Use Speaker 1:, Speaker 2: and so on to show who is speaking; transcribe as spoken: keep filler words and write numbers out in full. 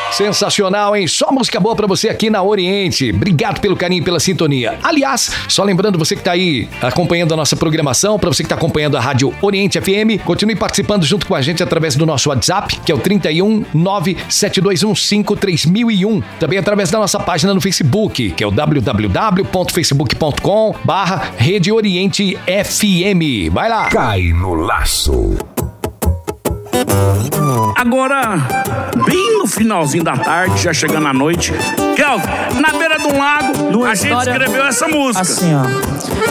Speaker 1: Sensacional, hein? Só música boa pra você aqui na Oriente. Obrigado pelo carinho e pela sintonia. Aliás, só lembrando você que tá aí acompanhando a nossa programação, pra você que tá acompanhando a Rádio Oriente F M, continue participando junto com a gente através do nosso WhatsApp, que é o trinta e um, nove sete dois um cinco, três mil e um. Também através da nossa página no Facebook, que é o w w w ponto facebook ponto com barra Rede Oriente F M. Vai lá.
Speaker 2: Cai no laço.
Speaker 3: Agora, bem no finalzinho da tarde, já chegando à noite, Kelvin, na beira de um lago,
Speaker 4: Numa
Speaker 3: a gente
Speaker 4: história
Speaker 3: escreveu essa música.
Speaker 4: Assim, ó.